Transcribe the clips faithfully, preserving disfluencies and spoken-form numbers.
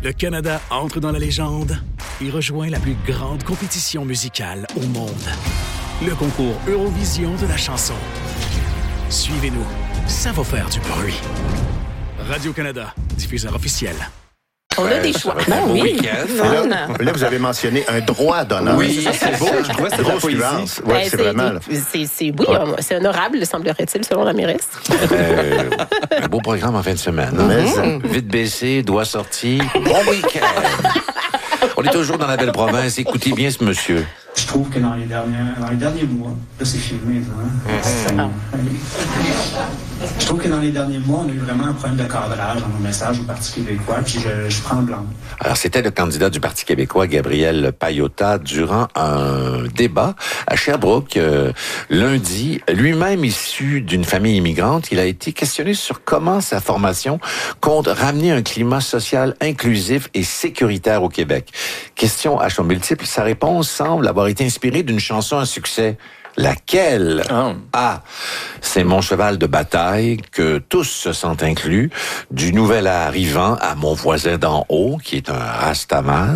Le Canada entre dans la légende et rejoint la plus grande compétition musicale au monde. Le concours Eurovision de la chanson. Suivez-nous, ça va faire du bruit. Radio-Canada, diffuseur officiel. On a des choix. Ben oui. Là, là, vous avez mentionné un droit d'honneur. Oui, c'est beau. Je vois, c'est de la poésie. Oui, Ben, c'est vraiment... là. C'est, c'est, oui, ouais. c'est honorable, semblerait-il, selon la mairesse. Euh, un beau programme en fin de semaine. Hein? Mais, Vite baissé, doigt sorti. Bon week-end. On est toujours dans la belle province. Écoutez bien ce monsieur. Je trouve que dans les, dernières, dans les derniers mois, là c'est filmé, ça, hein? Je trouve que dans les derniers mois, on a eu vraiment un problème de cadrage dans nos messages au Parti québécois, puis je, je prends le blanc. Alors, c'était le candidat du Parti québécois, Gabriel Payota, durant un débat à Sherbrooke, euh, lundi. Lui-même issu d'une famille immigrante, il a été questionné sur comment sa formation compte ramener un climat social inclusif et sécuritaire au Québec. Question à choix multiples, sa réponse semble avoir été inspirée d'une chanson à succès. Laquelle? Oh. Ah, c'est mon cheval de bataille, que tous se sentent inclus, du nouvel arrivant à mon voisin d'en haut, qui est un rastaman.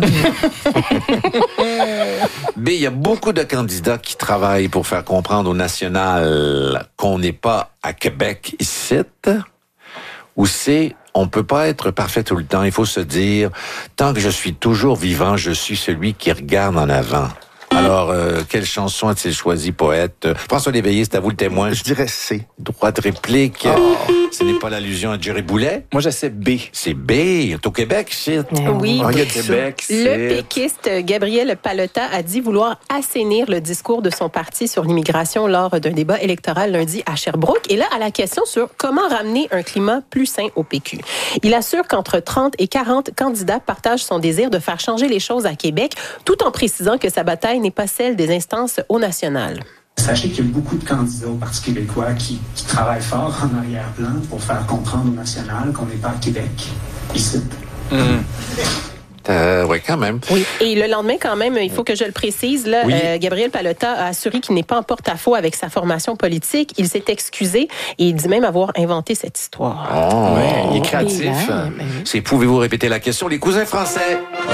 B, il y a beaucoup de candidats qui travaillent pour faire comprendre au national qu'on n'est pas à Québec ici. Ou C, on peut pas être parfait tout le temps. Il faut se dire, tant que je suis toujours vivant, je suis celui qui regarde en avant. Alors, euh, quelle chanson a-t-il choisi, poète? François Léveillé, c'est à vous le témoin. je dirais C. Droit de réplique. Oh. Ce n'est pas l'allusion à Jerry Boulet. Moi, je sais B. C'est B. C'est au Québec, c'est. Oui. Oh, il y a Au Québec, Le c'est... péquiste Gabriel Payota a dit vouloir assainir le discours de son parti sur l'immigration lors d'un débat électoral lundi à Sherbrooke. Et là, à la question sur comment ramener un climat plus sain au P Q. Il assure qu'entre trente et quarante candidats partagent son désir de faire changer les choses à Québec, tout en précisant que sa bataille n'est pas celle des instances au national. Sachez qu'il y a beaucoup de candidats au Parti québécois qui, qui travaillent fort en arrière-plan pour faire comprendre au national qu'on n'est pas à Québec, ici. Mm. Euh, oui, quand même. Oui. Et le lendemain, quand même, il faut que je le précise, là, Oui. euh, Gabriel Payota a assuré qu'il n'est pas en porte-à-faux avec sa formation politique. Il s'est excusé et il dit même avoir inventé cette histoire. Oh. Ouais, il est créatif. Oui, hein, ben oui. C'est, pouvez-vous répéter la question? Les cousins français.